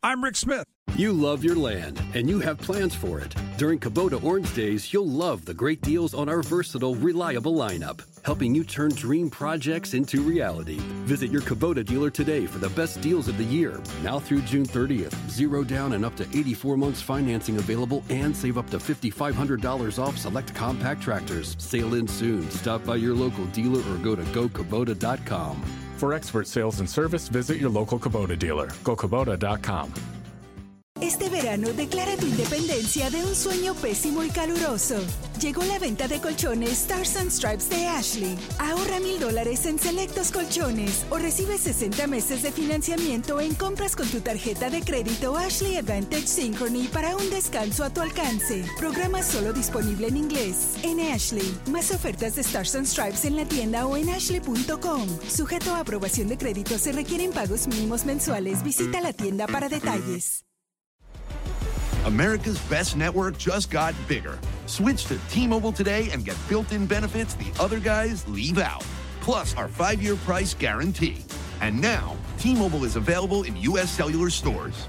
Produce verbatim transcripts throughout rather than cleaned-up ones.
I'm Rick Smith. You love your land, and you have plans for it. During Kubota Orange Days, you'll love the great deals on our versatile, reliable lineup, helping you turn dream projects into reality. Visit your Kubota dealer today for the best deals of the year. Now through June thirtieth, zero down and up to eighty-four months financing available, and save up to five thousand five hundred dollars off select compact tractors. Sail in soon. Stop by your local dealer or go to go kubota dot com. For expert sales and service, visit your local Kubota dealer. go kubota dot com. Este verano declara tu independencia de un sueño pésimo y caluroso. Llegó la venta de colchones Stars and Stripes de Ashley. Ahorra mil dólares en selectos colchones o recibe sesenta meses de financiamiento en compras con tu tarjeta de crédito Ashley Advantage Synchrony para un descanso a tu alcance. Programa solo disponible en inglés. En Ashley, más ofertas de Stars and Stripes en la tienda o en ashley punto com. Sujeto a aprobación de crédito, se requieren pagos mínimos mensuales. Visita la tienda para detalles. America's best network just got bigger. Switch to T-Mobile today and get built-in benefits the other guys leave out. Plus our five-year price guarantee. And now, T-Mobile is available in U S cellular stores.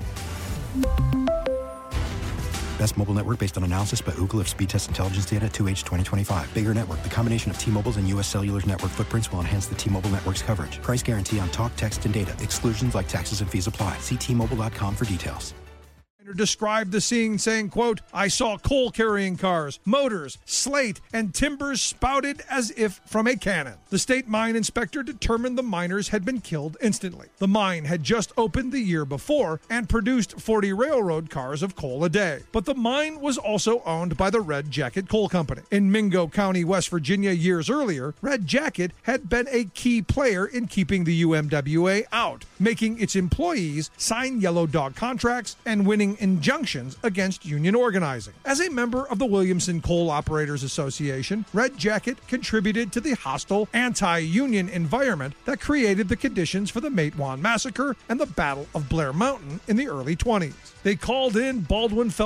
Best mobile network based on analysis by Ookla of speed test intelligence data two H twenty twenty-five. Bigger network. The combination of T-Mobile's and U S Cellular's network footprints will enhance the T-Mobile network's coverage. Price guarantee on talk, text, and data. Exclusions like taxes and fees apply. See T Mobile dot com for details. Described the scene saying, quote, I saw coal-carrying cars, motors, slate, and timbers spouted as if from a cannon. The state mine inspector determined the miners had been killed instantly. The mine had just opened the year before and produced forty railroad cars of coal a day. But the mine was also owned by the Red Jacket Coal Company. In Mingo County, West Virginia, years earlier, Red Jacket had been a key player in keeping the U M W A out, making its employees sign yellow dog contracts and winning injunctions against union organizing. As a member of the Williamson Coal Operators Association, Red Jacket contributed to the hostile anti-union environment that created the conditions for the Matewan Massacre and the Battle of Blair Mountain in the early twenties. They called in Baldwin